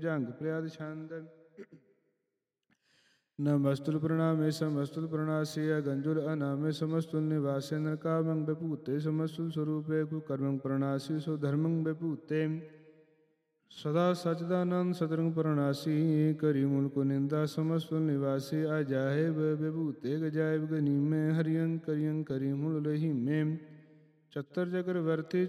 ਜੰਗ ਪ੍ਰਿਆਦ ਛੰਦ ਨਮਸਤੁਲ ਪ੍ਰਣਾਮੇ ਸਮਸਤੁਲ ਪ੍ਰਣਾਸੀ ਅਗੰਜੁਲ ਅਨਾਮੇ ਸਮਸਤੁਲ ਨਿਵਾਸੇ ਨਰਕਾਵੰ ਬਭੂਤੇ ਸਮਸਤੁਲ ਸਰੂਪੇ ਕੁਕਰਮੰ ਪ੍ਰਣਾਸੀ ਸੋ ਧਰਮੰ ਬਭੂਤੇ ਸਦਾ ਸਚਦਾਨੰਦ ਸਤਰੰਗ ਪ੍ਰਣਾਸੀ ਕਰੀ ਮੂਲ ਕੋ ਨਿੰਦਾ ਸਮਸਤੁਲ ਨਿਵਾਸੀ ਅਜਾਹੇ ਬਭੂਤੇ ਗਜਾਇਬ ਗਨੀਮੇ ਹਰਿਯੰ ਕਰਿਯੰ ਕਰੀ ਮੂਲ ਲਹੀਮੇ ਚਤਰ ਚਕਰ ਵਰਤੀ